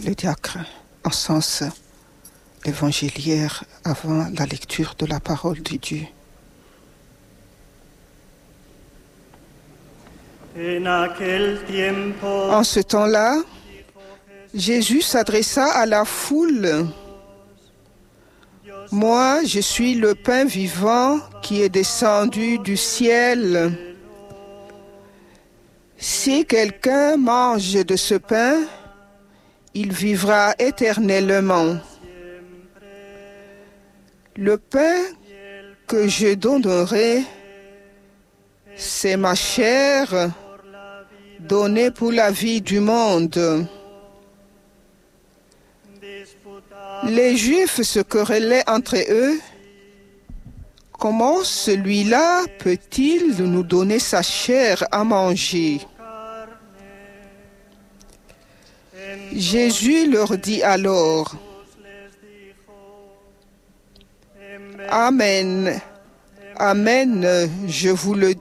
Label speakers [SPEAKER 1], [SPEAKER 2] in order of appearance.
[SPEAKER 1] Le diacre encense l'évangéliaire avant la lecture de la parole de Dieu. En ce temps-là, Jésus s'adressa à la foule. « Moi, je suis le pain vivant qui est descendu du ciel. Si quelqu'un mange de ce pain, il vivra éternellement. Le pain que je donnerai, c'est ma chair donnée pour la vie du monde. » Les Juifs se querellaient entre eux. Comment celui-là peut-il nous donner sa chair à manger? Jésus leur dit alors: Amen, Amen, je vous le